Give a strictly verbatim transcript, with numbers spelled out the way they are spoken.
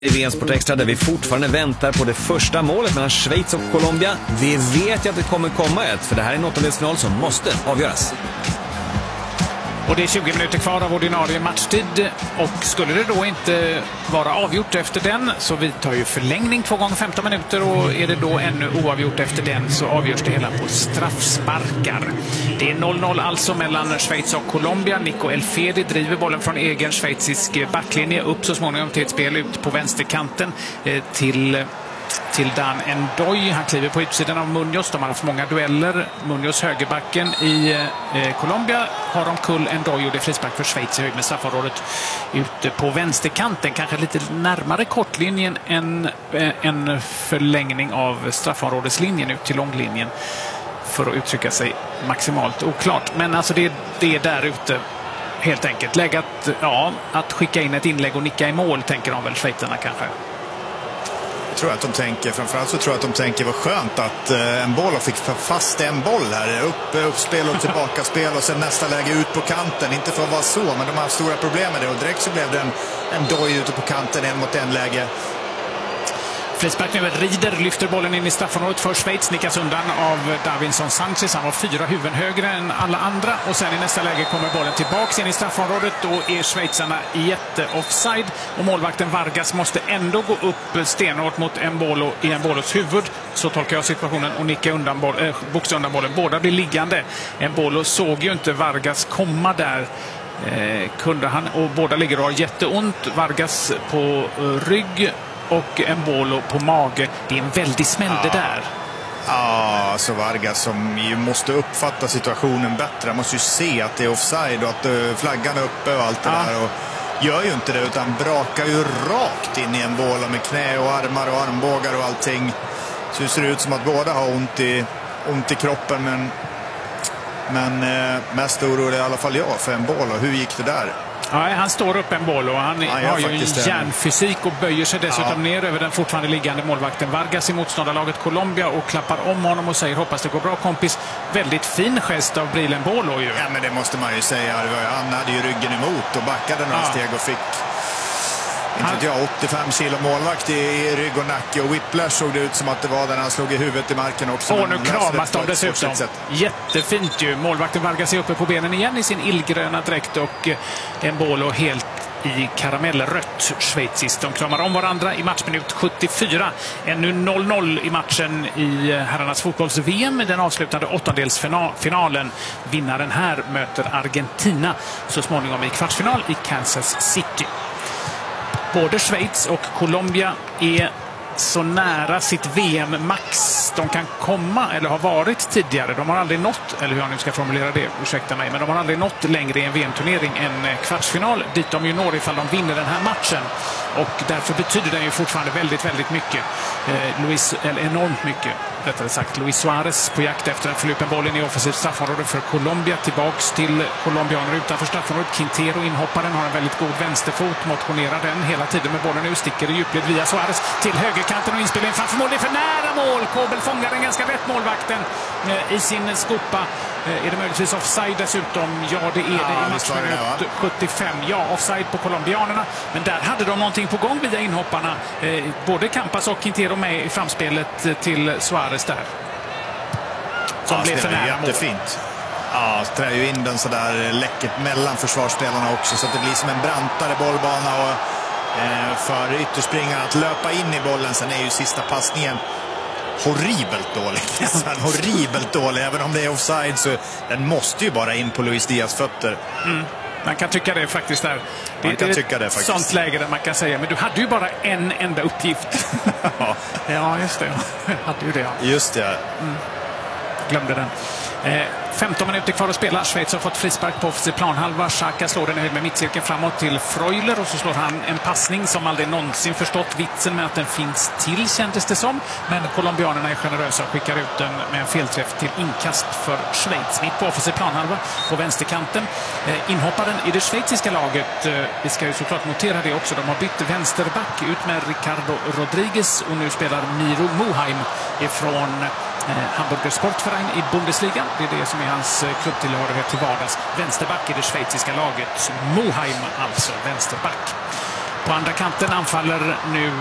I V M Sport Extra där vi fortfarande väntar på det första målet mellan Schweiz och Colombia. Vi vet ju att det kommer komma ett, för det här är en åttondelsfinal som måste avgöras. Och det är tjugo minuter kvar av ordinarie matchtid, och skulle det då inte vara avgjort efter den så vi tar ju förlängning två gånger femton minuter, och är det då ännu oavgjort efter den så avgörs det hela på straffsparkar. Det är noll noll alltså mellan Schweiz och Colombia. Nico Elfedi driver bollen från egen schweizisk backlinje upp så småningom till ett spel ut på vänsterkanten eh, till... till Dan Ndoye. Han kliver på utsidan av Munoz. De har haft många dueller. Munoz, högerbacken i eh, Colombia, har de kull Ndoye, och det är frispark för Schweiz i höjd med straffområdet ute på vänsterkanten. Kanske lite närmare kortlinjen än eh, en förlängning av straffområdeslinjen ut till långlinjen, för att uttrycka sig maximalt oklart. Men alltså det, det är där ute helt enkelt. Läge att, ja, att skicka in ett inlägg och nicka i mål, tänker de väl, schweizarna kanske. Jag tror att de tänker, framförallt så tror jag att de tänker vad skönt att eh, en boll fick fast en boll här. Upp, uppspel och tillbaka spel och sen nästa läge ut på kanten. Inte för att vara så, men de har haft stora problem med det. Och direkt så blev det en, en doj ute på kanten, en mot en läge. Frispark nu. Rieder lyfter bollen in i straffområdet för Schweiz. Nickas undan av Davinson Sanchez. Han var fyra huvuden högre än alla andra. Och sen i nästa läge kommer bollen tillbaka in i straffområdet. Då är schweizarna jätte-offside. Och målvakten Vargas måste ändå gå upp stenhårt mot Embolo i Embolos huvud. Så tolkar jag situationen, och nicka undan boll, äh, boxa undan bollen. Båda blir liggande. Embolo såg ju inte Vargas komma där. Eh, kunde han. Och båda ligger och har jätteont. Vargas på uh, rygg och Embolo på mage. Det är en väldig smäll det där. Ja, så Vargas som ju måste uppfatta situationen bättre. Han måste ju se att det är offside och att uh, flaggan är uppe och allt det ja. där. Och gör ju inte det, utan brakar ju rakt in i Embolo med knä och armar och armbågar och allting. Så det ser ut som att båda har ont i, ont i kroppen. Men, men uh, mest orolig i alla fall jag för Embolo. Hur gick det där? Ja, han står upp en boll och han ja, har ju en järnfysik och böjer sig dessutom ja. ner över den fortfarande liggande målvakten Vargas i motståndarlaget Colombia och klappar om honom och säger hoppas det går bra kompis. Väldigt fin gest av Bril Embolo ju. Ja, men det måste man ju säga. Han hade ju ryggen emot och backade några ja. steg och fick inte vet jag, åttiofem kilo målvakt i rygg och nacke, och Whiplash såg det ut som att det var där han slog i huvudet i marken också. Och nu kramas de dessutom. Jättefint ju. Målvakten Vargas är uppe på benen igen i sin illgröna dräkt, och Embolo helt i karamellrött schweiziskt. De kramar om varandra i matchminut sjuttiofyra. Ännu noll noll i matchen i herrarnas fotbolls-V M. Den avslutande åttondelsfinalen. Vinnaren här möter Argentina så småningom i kvartsfinal i Kansas City. Både Schweiz och Colombia är så nära sitt V M-max de kan komma, eller har varit tidigare. De har aldrig nått, eller hur jag nu ska formulera det, ursäkta mig, men de har aldrig nått längre i en V M-turnering än kvartsfinal, dit de ju når ifall de vinner den här matchen. Och därför betyder den ju fortfarande väldigt, väldigt mycket. Eh, Luis, eller enormt mycket, rättare sagt. Luis Suarez på jakt efter en förlupen bollen i offensivt straffområde för Colombia. Tillbaks till colombianer utanför straffområdet. Quintero, inhopparen, har en väldigt god vänsterfot. Motionerar den hela tiden med bollen nu. Sticker i djupled via Suarez till högerkanten och inspelning framför mål. Det är för nära mål. Kobel fångar den ganska rätt, målvakten, eh, i sin skopa. Eh, är det möjligtvis offside dessutom? Ja, det är det ja, i matchminut sjuttiofem. Ja, offside på colombianerna. Men där hade de någonting på gång via inhopparna. Eh, både Campas och Quintero med i framspelet till Suarez där. Som ja, blev för nära mål. Jättefint. Ja, trär ju in den så där läckert mellan försvarsspelarna också, så att det blir som en brantare bollbana, och eh, för ytterspringaren att löpa in i bollen. Sen är ju sista passningen horribelt dålig. horribelt dålig. Även om det är offside så den måste ju bara in på Luis Diaz fötter. Mm. Man kan tycka det faktiskt där. Det man kan är tycka det faktiskt. Sånt läge där man kan säga, men du hade ju bara en enda uppgift. Ja, just det. Jag hade ju det. Ja. Just det. Mm. Glömde den. Eh, femton minuter kvar att spela. Schweiz har fått frispark på offensiv planhalva. Xhaka slår den höjd med mittcirkeln framåt till Freuler, och så slår han en passning som aldrig någonsin förstått vitsen med att den finns till, kändes det som. Men colombianerna är generösa och skickar ut den med en felträff till inkast för Schweiz. Mitt på offensiv planhalva på vänsterkanten. Eh, inhopparen i det schweiziska laget, eh, vi ska ju såklart notera det också, de har bytt vänsterback ut med Ricardo Rodriguez, och nu spelar Miro Muheim ifrån Eh, Hamburger Sportverein i Bundesliga. Det är det som är hans eh, klubbtillhörighet till vardags. Vänsterback i det schweiziska laget. Muheim alltså, vänsterback. På andra kanten anfaller nu